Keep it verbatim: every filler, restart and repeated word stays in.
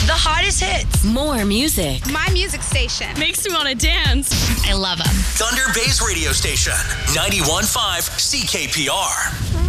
The hottest hits. More music. My music station. Makes me want to dance. I love them. Thunder Bay's radio station, ninety-one point five C K P R.